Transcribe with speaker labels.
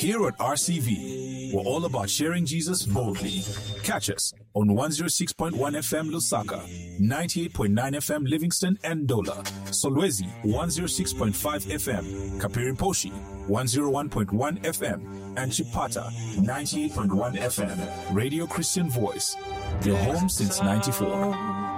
Speaker 1: Here at RCV, we're all about sharing Jesus boldly. Catch us on 106.1 FM Lusaka, 98.9 FM Livingston and Dola, Solwezi 106.5 FM, Kapiri Poshi 101.1 FM, and Chipata 98.1 FM. Radio Christian Voice, your home since '94.